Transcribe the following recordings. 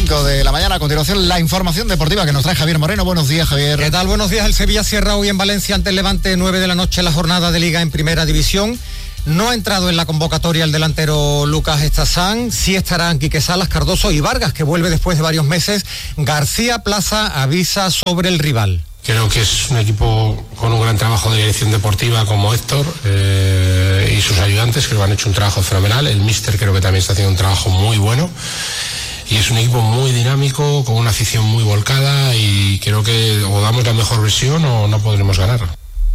5 de la mañana. A continuación, la información deportiva que nos trae Javier Moreno. Buenos días, Javier. ¿Qué tal? Buenos días. El Sevilla cierra hoy en Valencia ante el Levante, 9 de la noche, la jornada de Liga en Primera División. No ha entrado en la convocatoria el delantero Lucas Estazán. Sí estarán Quique Salas, Cardoso y Vargas, que vuelve después de varios meses. García Plaza avisa sobre el rival. Creo que es un equipo con un gran trabajo de dirección deportiva como Héctor y sus ayudantes, creo que han hecho un trabajo fenomenal. El míster creo que también está haciendo un trabajo muy bueno. Y es un equipo muy dinámico, con una afición muy volcada, y creo que o damos la mejor versión o no podremos ganar.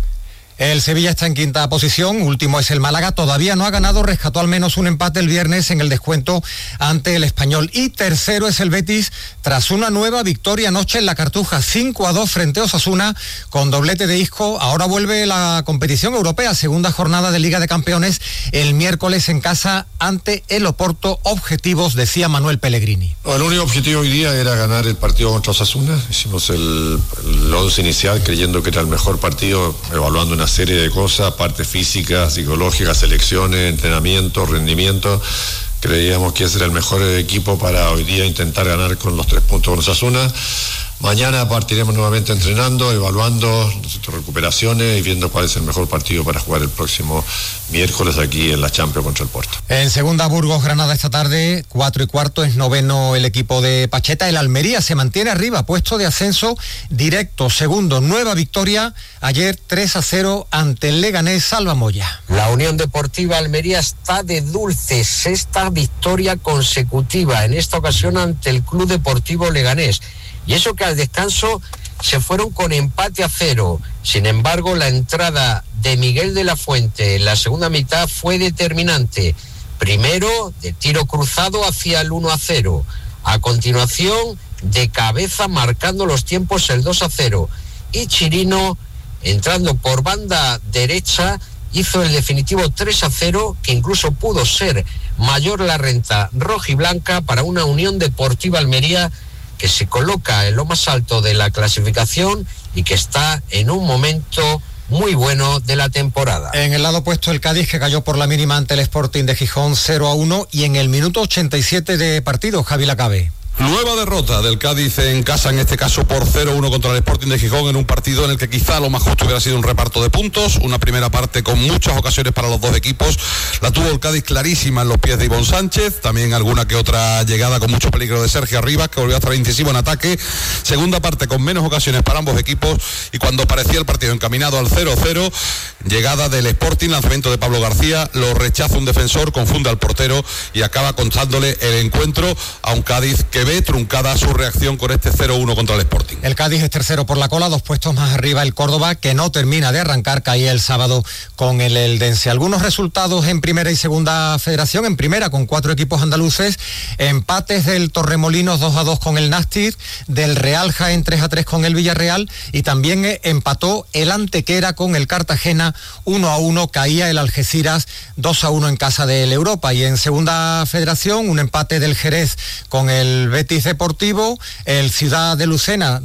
El Sevilla está en quinta posición, último es el Málaga, todavía no ha ganado, rescató al menos un empate el viernes en el descuento ante el Español. Y tercero es el Betis, tras una nueva victoria anoche en la Cartuja, 5-2 frente a Osasuna, con doblete de Isco. Ahora vuelve la competición europea, segunda jornada de Liga de Campeones, el miércoles en casa ante el Oporto. Objetivos, decía Manuel Pellegrini. El único objetivo hoy día era ganar el partido contra Osasuna. Hicimos el 11 inicial creyendo que era el mejor partido, evaluando una serie de cosas, parte física, psicológica, selecciones, entrenamiento, rendimiento. Creíamos que ese era el mejor equipo para hoy día intentar ganar con los 3 puntos con Osasuna. Mañana partiremos nuevamente entrenando, evaluando nuestras recuperaciones y viendo cuál es el mejor partido para jugar el próximo miércoles aquí en la Champions contra el Porto. En segunda, Burgos, Granada esta tarde, 4:15, es noveno el equipo de Pacheta. El Almería se mantiene arriba, puesto de ascenso directo. Segundo, nueva victoria ayer 3-0 ante el Leganés. Salva Moya. La Unión Deportiva Almería está de dulce, sexta victoria consecutiva, en esta ocasión ante el Club Deportivo Leganés. Y eso que al descanso se fueron con empate a 0. Sin embargo, la entrada de Miguel de la Fuente en la segunda mitad fue determinante. Primero, de tiro cruzado hacia el 1-0. A continuación, de cabeza marcando los tiempos el 2-0. Y Chirino, entrando por banda derecha, hizo el definitivo 3-0, que incluso pudo ser mayor la renta rojiblanca para una Unión Deportiva Almería que se coloca en lo más alto de la clasificación y que está en un momento muy bueno de la temporada. En el lado opuesto, el Cádiz, que cayó por la mínima ante el Sporting de Gijón 0-1, y en el minuto 87 de partido, Javi Lacabe. Nueva derrota del Cádiz en casa, en este caso por 0-1 contra el Sporting de Gijón, en un partido en el que quizá lo más justo hubiera sido un reparto de puntos. Una primera parte con muchas ocasiones para los dos equipos. La tuvo el Cádiz clarísima en los pies de Ivonne Sánchez, también alguna que otra llegada con mucho peligro de Sergio Arribas, que volvió a estar incisivo en ataque. Segunda parte con menos ocasiones para ambos equipos, y cuando parecía el partido encaminado al 0-0, llegada del Sporting, lanzamiento de Pablo García, lo rechaza un defensor, confunde al portero y acaba contándole el encuentro a un Cádiz que ve truncada su reacción con este 0-1 contra el Sporting. El Cádiz es tercero por la cola, 2 puestos más arriba el Córdoba, que no termina de arrancar, caía el sábado con el Eldense. Algunos resultados en primera y segunda federación. En primera, con 4 equipos andaluces, empates del Torremolinos 2-2 con el Nástic, del Real Jaén 3-3 con el Villarreal, y también empató el Antequera con el Cartagena 1-1, caía el Algeciras 2-1 en casa del Europa. Y en segunda federación, un empate del Jerez con el Betis Deportivo, el Ciudad de Lucena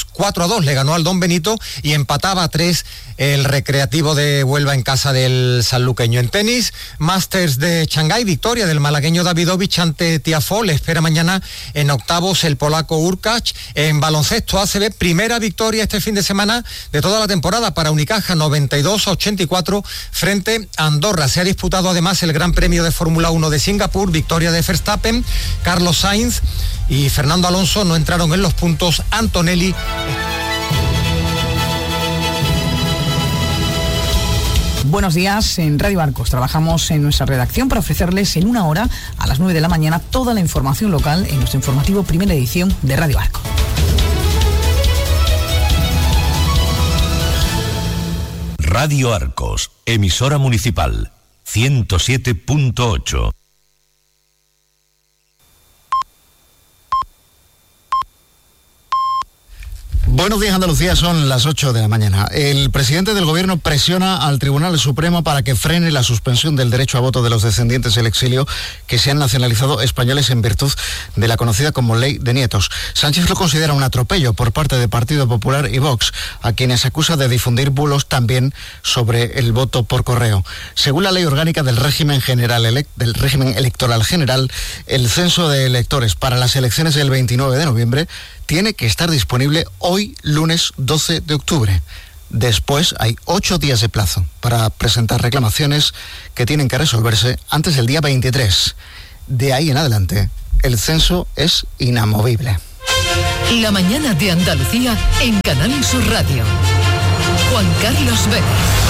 4-2 le ganó al Don Benito, y empataba a 3 el Recreativo de Huelva en casa del sanluqueño. En tenis, Masters de Shanghái, victoria del malagueño Davidovich ante Tiafoe. Le espera mañana en octavos el polaco Urkacz. En baloncesto ACB, primera victoria este fin de semana de toda la temporada para Unicaja, 92-84 frente a Andorra. Se ha disputado además el Gran Premio de Fórmula 1 de Singapur, victoria de Verstappen. Carlos Sainz y Fernando Alonso no entraron en los puntos. Antonelli. Buenos días, en Radio Arcos trabajamos en nuestra redacción para ofrecerles en una hora, a las 9 de la mañana, toda la información local en nuestro informativo Primera Edición de Radio Arcos. Radio Arcos, emisora municipal, 107.8. Buenos días, Andalucía, son las 8 de la mañana. El presidente del Gobierno presiona al Tribunal Supremo para que frene la suspensión del derecho a voto de los descendientes del exilio que se han nacionalizado españoles en virtud de la conocida como Ley de Nietos. Sánchez lo considera un atropello por parte del Partido Popular y Vox, a quienes acusa de difundir bulos también sobre el voto por correo. Según la Ley Orgánica del régimen electoral general, el censo de electores para las elecciones del 29 de noviembre tiene que estar disponible hoy, lunes 12 de octubre. Después hay 8 días de plazo para presentar reclamaciones que tienen que resolverse antes del día 23. De ahí en adelante, el censo es inamovible. La mañana de Andalucía en Canal Sur Radio. Juan Carlos Vélez.